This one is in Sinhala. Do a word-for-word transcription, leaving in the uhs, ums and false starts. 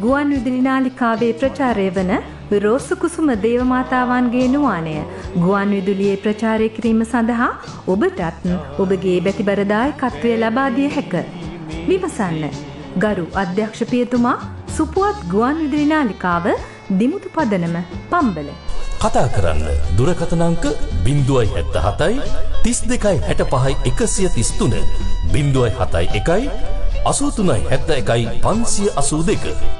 ගුවන් විදුලි නාලිකාවේ ප්‍රචාරය වන රෝස කුසුම දේවමාතාවන්ගේ නුවානය ගුවන් විදුලියේ ප්‍රචාරය කිරීම සඳහා ඔබටත් ඔබගේ බැතිබර දායකත්වය ලබා දිය හැක. විමසන්න. ගරු අධ්‍යක්ෂ පියතුමා, සුපුවත් ගුවන් විදුලි නාලිකාව, දිමුතු පදනම, පම්බල. කතා කරන්න දුරකථන අංක ज़ीरो सात सात तीस दो साठ पाँच एक सौ तीस तीन ज़ीरो सात एक अस्सी तीन सात एक पाँच अस्सी दो